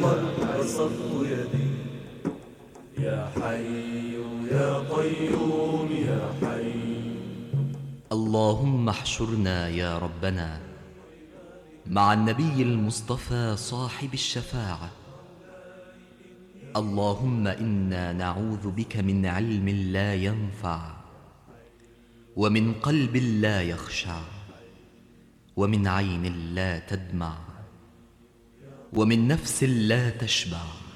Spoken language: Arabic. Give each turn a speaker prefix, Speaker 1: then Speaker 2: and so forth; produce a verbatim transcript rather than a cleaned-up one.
Speaker 1: قد بسطت يدي يا حي يا قيوم يا حي.
Speaker 2: اللهم احشرنا يا ربنا مع النبي المصطفى صاحب الشفاعة. اللهم إنا نعوذ بك من علم لا ينفع، ومن قلب لا يخشع، ومن عين لا تدمع، ومن نفس لا تشبع.